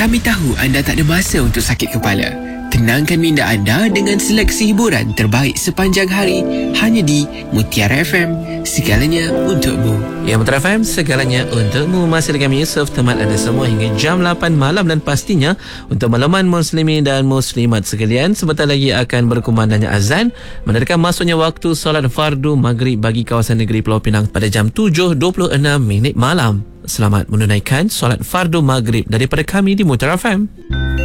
Kami tahu anda tak ada masa untuk sakit kepala. Tenangkan minda anda dengan seleksi hiburan terbaik sepanjang hari hanya di Mutiara FM. Segalanya untukmu. Ya, Mutiara FM, segalanya untukmu. Masih dengan Yusof, teman anda semua hingga jam 8 malam. Dan pastinya untuk makluman muslimin dan muslimat sekalian, sebentar lagi akan berkumandangnya azan, menandakan masuknya waktu solat fardu maghrib bagi kawasan negeri Pulau Pinang pada jam 7.26 malam. Selamat menunaikan solat fardu maghrib daripada kami di Mutiara FM.